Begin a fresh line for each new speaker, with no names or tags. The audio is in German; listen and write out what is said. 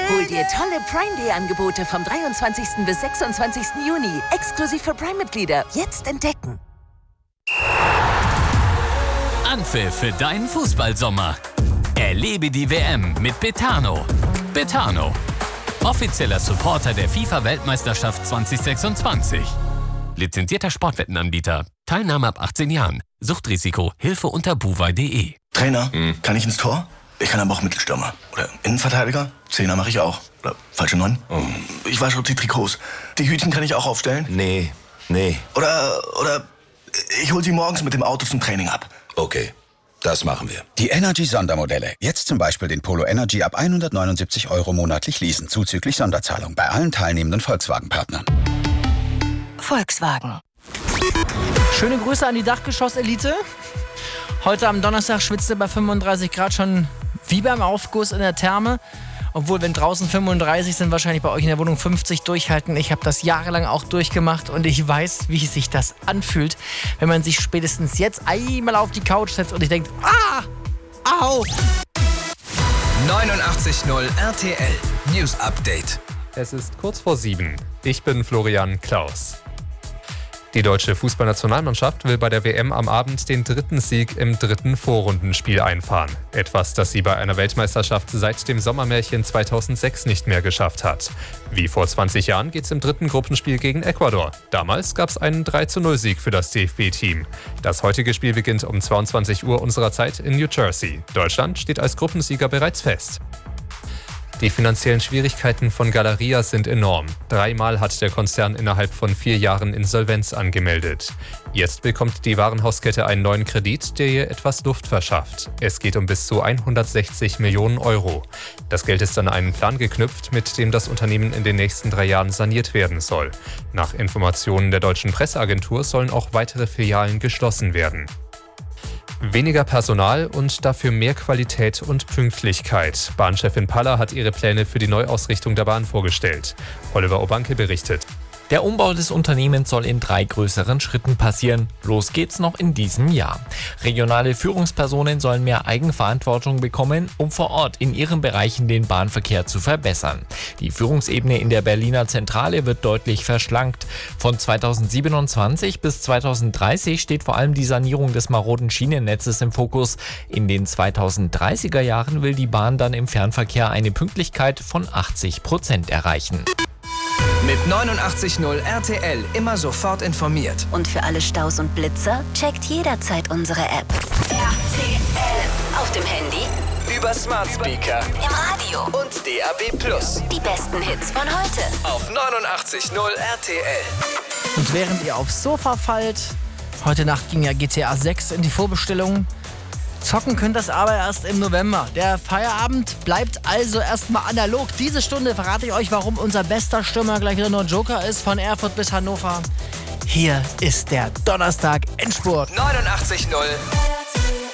Hol dir tolle Prime Day Angebote vom 23. bis 26. Juni. Exklusiv für Prime-Mitglieder. Jetzt entdecken.
Anpfiff für deinen Fußballsommer. Erlebe die WM mit Betano. Betano, offizieller Supporter der FIFA-Weltmeisterschaft 2026. Lizenzierter Sportwettenanbieter. Teilnahme ab 18 Jahren. Suchtrisiko. Hilfe unter buwei.de.
Trainer, kann ich ins Tor? Ich kann aber auch Mittelstürmer. Oder Innenverteidiger? Zehner mache ich auch. Oder falsche 9? Ich wasche die Trikots. Die Hütchen kann ich auch aufstellen?
Nee.
Oder ich hol sie morgens mit dem Auto zum Training ab.
Okay, das machen wir.
Die Energy-Sondermodelle. Jetzt zum Beispiel den Polo Energy ab 179 € monatlich leasen, zuzüglich Sonderzahlung bei allen teilnehmenden Volkswagen-Partnern.
Volkswagen.
Schöne Grüße an die Dachgeschoss-Elite. Heute am Donnerstag schwitzt ihr bei 35 Grad schon wie beim Aufguss in der Therme. Obwohl, wenn draußen 35 sind, wahrscheinlich bei euch in der Wohnung 50 durchhalten. Ich habe das jahrelang auch durchgemacht und ich weiß, wie sich das anfühlt, wenn man sich spätestens jetzt einmal auf die Couch setzt und ich denke, au!
89.0 RTL News Update.
Es ist kurz vor 7. Ich bin Florian Klaus. Die deutsche Fußballnationalmannschaft will bei der WM am Abend den 3. Sieg im 3. Vorrundenspiel einfahren. Etwas, das sie bei einer Weltmeisterschaft seit dem Sommermärchen 2006 nicht mehr geschafft hat. Wie vor 20 Jahren geht's im 3. Gruppenspiel gegen Ecuador. Damals gab's einen 3:0-Sieg für das DFB-Team. Das heutige Spiel beginnt um 22 Uhr unserer Zeit in New Jersey. Deutschland steht als Gruppensieger bereits fest. Die finanziellen Schwierigkeiten von Galeria sind enorm. 3-mal hat der Konzern innerhalb von 4 Jahren Insolvenz angemeldet. Jetzt bekommt die Warenhauskette einen neuen Kredit, der ihr etwas Luft verschafft. Es geht um bis zu 160 Millionen €. Das Geld ist an einen Plan geknüpft, mit dem das Unternehmen in den nächsten 3 Jahren saniert werden soll. Nach Informationen der deutschen Presseagentur sollen auch weitere Filialen geschlossen werden. Weniger Personal und dafür mehr Qualität und Pünktlichkeit. Bahnchefin Paller hat ihre Pläne für die Neuausrichtung der Bahn vorgestellt. Oliver Obanke berichtet.
Der Umbau des Unternehmens soll in 3 größeren Schritten passieren. Los geht's noch in diesem Jahr. Regionale Führungspersonen sollen mehr Eigenverantwortung bekommen, um vor Ort in ihren Bereichen den Bahnverkehr zu verbessern. Die Führungsebene in der Berliner Zentrale wird deutlich verschlankt. Von 2027 bis 2030 steht vor allem die Sanierung des maroden Schienennetzes im Fokus. In den 2030er Jahren will die Bahn dann im Fernverkehr eine Pünktlichkeit von 80% erreichen.
Mit 89.0 RTL immer sofort informiert.
Und für alle Staus und Blitzer checkt jederzeit unsere App. RTL. Auf dem Handy,
Über Smart Speaker,
im Radio
und DAB+.
die besten Hits von heute.
Auf 89.0 RTL.
Und während ihr aufs Sofa fallt, heute Nacht ging ja GTA 6 in die Vorbestellung. Zocken könnt das aber erst im November. Der Feierabend bleibt also erstmal analog. Diese Stunde verrate ich euch, warum unser bester Stürmer gleich wieder nur ein Joker ist, von Erfurt bis Hannover. Hier ist der Donnerstag Endspurt.
89.0